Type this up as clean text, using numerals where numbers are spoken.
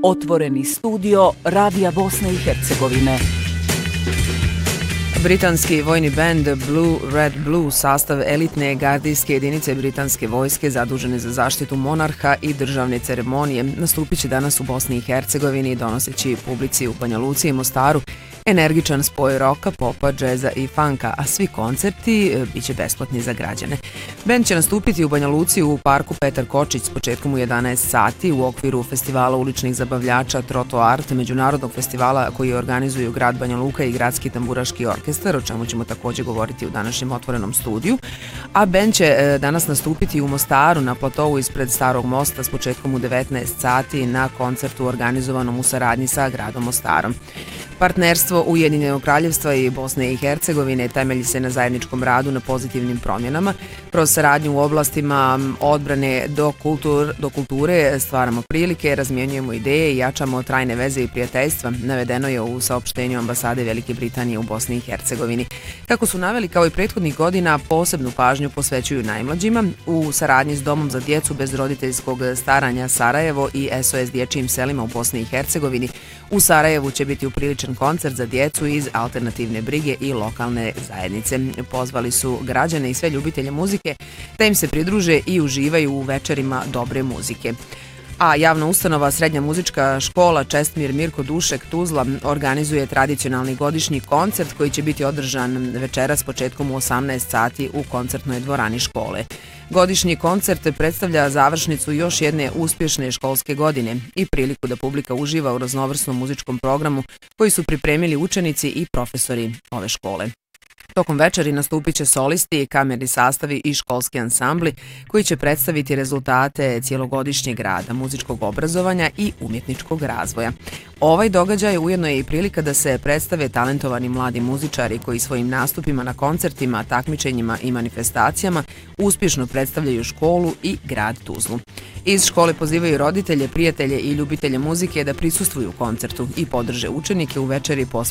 Otvoreni studio Radija Bosne i Hercegovine. Britanski vojni bend Blue Red Blue, sastav elitne gardijske jedinice britanske vojske zadužene za zaštitu monarha i državne ceremonije, nastupit će danas u Bosni i Hercegovini, donoseći publici u Banja Luci i Mostaru energičan spoj roka, popa, džeza i funka, a svi koncerti biće besplatni za građane. Bend će nastupiti u Banja Luci u parku Petar Kočić s početkom u 11 sati u okviru festivala uličnih zabavljača Troto Art, međunarodnog festivala koji organizuju grad Banja Luka i Gradski tamburaški orkestar, o čemu ćemo također govoriti u današnjem otvorenom studiju. A bend će danas nastupiti u Mostaru na platovu ispred Starog mosta s početkom u 19 sati na koncertu organizovanom u saradnji sa gradom Mostarom. Partnerstvo Ujedinjenog Kraljevstva i Bosne i Hercegovine temelji se na zajedničkom radu na pozitivnim promjenama. Kroz saradnju u oblastima odbrane do kulture stvaramo prilike, razmjenjujemo ideje i jačamo trajne veze i prijateljstva, navedeno je u saopštenju ambasade Velike Britanije u Bosni i Hercegovini. Kako su naveli, kao i prethodnih godina, posebnu pažnju posvećuju najmlađima. U saradnji s Domom za djecu bez roditeljskog staranja Sarajevo i SOS dječjim selima u Bosni i Hercegovini, u Sarajevu će biti upriličen koncert za djecu iz alternativne brige i lokalne zajednice. Pozvali su građane i sve ljubitelje muzike da im se pridruže i uživaju u večerima dobre muzike. A javna ustanova Srednja muzička škola Čestmir Mirko Dušek Tuzla organizuje tradicionalni godišnji koncert koji će biti održan večeras s početkom u 18 sati u koncertnoj dvorani škole. Godišnji koncert predstavlja završnicu još jedne uspješne školske godine i priliku da publika uživa u raznovrsnom muzičkom programu koji su pripremili učenici i profesori ove škole. Tokom večeri nastupit će solisti, kamerni sastavi i školski ansambli koji će predstaviti rezultate cijelogodišnjeg rada, muzičkog obrazovanja i umjetničkog razvoja. Ovaj događaj ujedno je i prilika da se predstave talentovani mladi muzičari koji svojim nastupima na koncertima, takmičenjima i manifestacijama uspješno predstavljaju školu i grad Tuzlu. Iz škole pozivaju roditelje, prijatelje i ljubitelje muzike da prisustvuju koncertu i podrže učenike u večeri posvećenoj